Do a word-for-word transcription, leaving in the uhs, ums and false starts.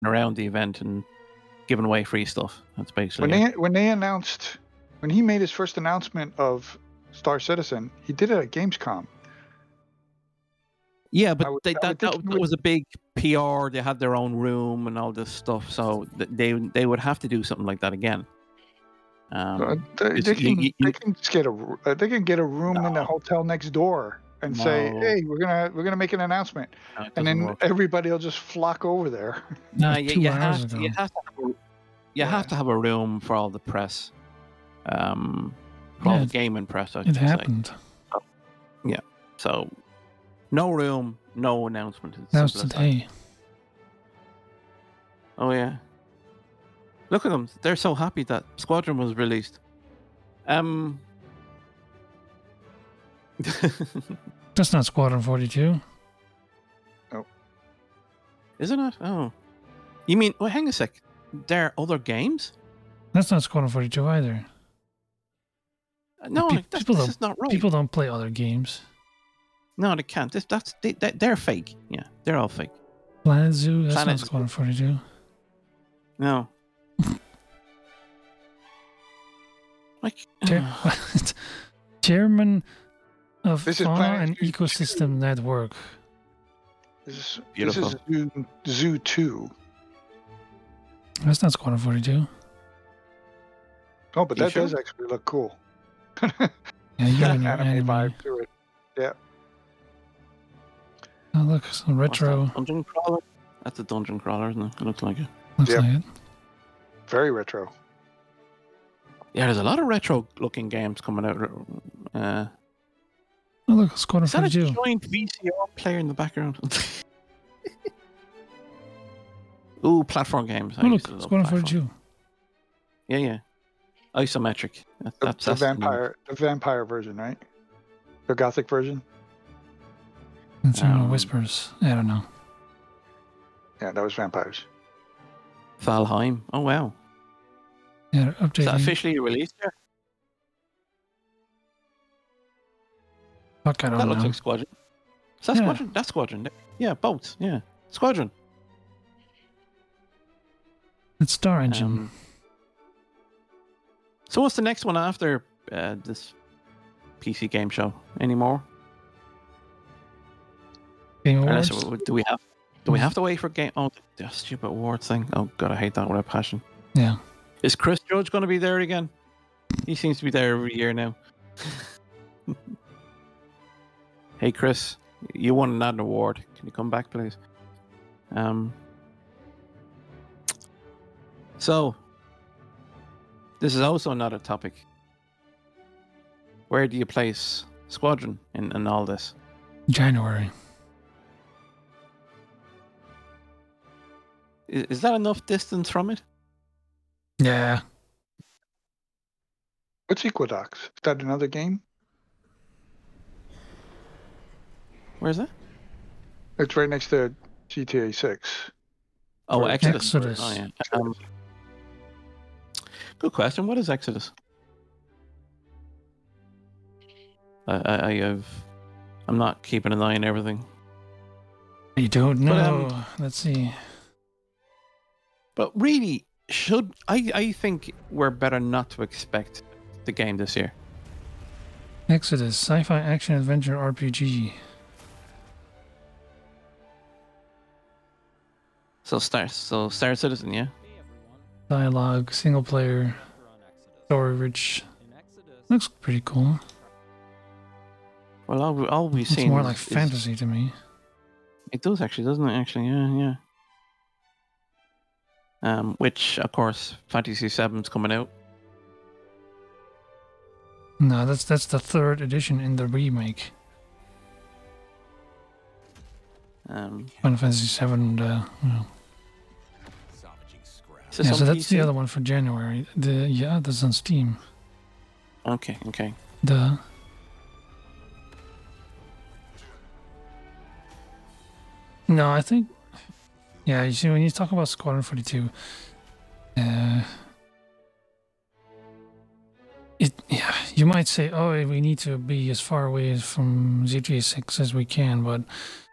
around the event and giving away free stuff. That's basically when it. they when they announced when he made his first announcement of Star Citizen, he did it at Gamescom. Yeah, but would, they, that, that, that would... was a big P R. They had their own room and all this stuff, so they they would have to do something like that again. Um, uh, they, they, can, you, you, they can get a uh, they can get a room no. in the hotel next door and no. say, "Hey, we're gonna we're gonna make an announcement," no, and then work. everybody will just flock over there. No, you, you have to, you have to have a, you yeah. have to have a room for all the press, um, for yeah, all the gaming press. I it happened. Say. So, yeah, so. No room, no announcement. That was today. Oh, yeah. Look at them. They're so happy that Squadron was released. Um, That's not Squadron forty-two. Oh. Isn't it? Oh. You mean, well, hang a sec. There are other games? That's not Squadron forty-two either. No, Pe- like, that's, people this don't, is not right. People don't play other games. No, they can't. This, that's they, they're fake. Yeah, they're all fake. Planet Zoo. That's Planet not Squadron forty-two. No. like Chair- Chairman of this Fauna and Ecosystem Network. This is beautiful. This is Zoo, Zoo two. That's not Squadron forty-two. Oh, but that sure? does actually look cool. Yeah, you got an anime anime vibe to it. Yeah. Oh, look, some retro. Dungeon crawler? That's a dungeon crawler, isn't it? It looks like it. Looks yep. like it. Very retro. Yeah, there's a lot of retro-looking games coming out. Uh, oh, look, Squadron is that forty-two. a joint V C R player in the background? Ooh, platform games. Oh, look, Squadron forty-two. Yeah, yeah. Isometric. That, The, that's the that's vampire, the vampire version, right? The gothic version. It's um, Um, whispers. I don't know. Yeah, that was vampires. Valheim. Oh wow. Yeah, they're updating. Is that officially released yet? Fuck, I don't that know. looks like Squadron. Is that Yeah. Squadron? That's Squadron. Yeah, both. Yeah, Squadron. It's Star Engine. Um, so what's the next one after uh, this P C game show? Any more? Game Awards? Unless, do we have? Do we have to wait for game? Oh, the stupid award thing. Oh god, I hate that with a passion. Yeah. Is Chris Judge going to be there again? He seems to be there every year now. Hey Chris, you won an award. Can you come back, please? Um. So, this is also another topic. Where do you place Squadron in, in all this? January. Is, is that enough distance from it? Yeah. What's Equinox? Is that another game? Where is it? It's right next to G T A six. Oh, Or Exodus. Exodus. Oh, yeah. Um, good question. What is Exodus? I, I, I have. I'm not keeping an eye on everything. You don't know. But, um, Let's see. But really, should I? I think we're better not to expect the game this year. Exodus, sci-fi action adventure R P G. So Star, so Star Citizen, yeah. Dialogue, single player, story rich. Looks pretty cool. Well, all, all we've It's seen more is- like is- fantasy to me. It does actually, doesn't it? Actually, yeah, yeah. Um, which of course, Fantasy seven's coming out. No, that's that's the third edition in the remake. Um, Final Fantasy seven. Uh, well. is this Yeah, on so that's P C? the other one for January. The yeah, that's on Steam. Okay, okay. The no, I think yeah. You see, when you talk about Squadron forty-two, uh, it yeah, you might say, oh, we need to be as far away from G T A six as we can, but